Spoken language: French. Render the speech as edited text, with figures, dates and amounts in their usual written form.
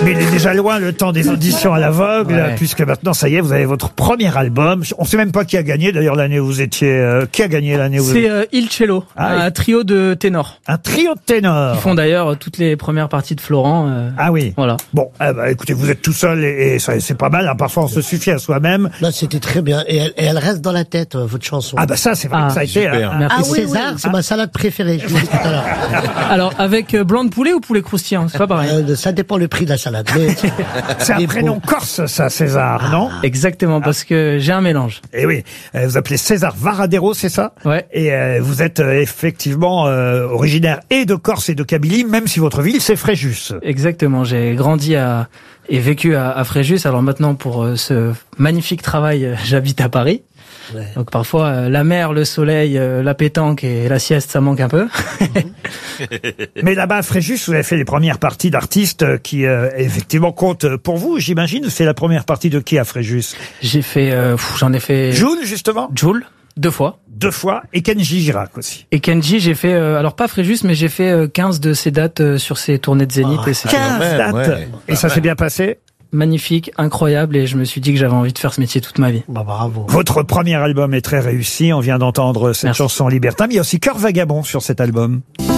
Mais il est déjà loin le temps des auditions à l'aveugle, puisque maintenant, ça y est, vous avez votre premier album. On ne sait même pas qui a gagné, d'ailleurs, l'année où vous étiez... qui a gagné l'année où vous... C'est Il Cello, un trio de ténors. Un trio de ténors. Ils font d'ailleurs toutes les premières parties de Florent. Ah oui. Voilà. Bon, écoutez, vous êtes tout seul et c'est pas mal. Hein. Parfois, on se suffit à soi-même. Là, c'était très bien. Et elle reste dans la tête, votre chanson. Ah bah ça, c'est vrai que ça a été... César, c'est ma salade préférée, je vous dis tout à l'heure. Alors, avec blanc de poulet ou poulet croustillant, c'est pas pareil. Ça dépend le prix de la salade. Mais... c'est un prénom corse, ça, César, non? Exactement, parce que j'ai un mélange. Et oui, vous appelez César Varadero, c'est ça? Ouais. Et vous êtes effectivement originaire et de Corse et de Kabylie, même si votre ville, c'est Fréjus. Exactement, j'ai grandi et vécu à Fréjus. Alors maintenant, pour ce magnifique travail, j'habite à Paris. Ouais. Donc parfois, la mer, le soleil, la pétanque et la sieste, ça manque un peu. Mais là-bas, à Fréjus, vous avez fait les premières parties d'artistes qui, effectivement, comptent pour vous, j'imagine. C'est la première partie de qui à Fréjus? J'en ai fait... Jul, justement? Jul, 2 fois. 2 fois, et Kenji Girac aussi. Et Kenji, j'ai fait, alors pas Fréjus, mais j'ai fait 15 de ses dates sur ses tournées de Zénith. Et 15 dates ouais. Et ça s'est bien passé? Magnifique, incroyable, et je me suis dit que j'avais envie de faire ce métier toute ma vie. Bah bravo. Votre premier album est très réussi, on vient d'entendre cette chanson Libertin, mais il y a aussi Cœur Vagabond sur cet album.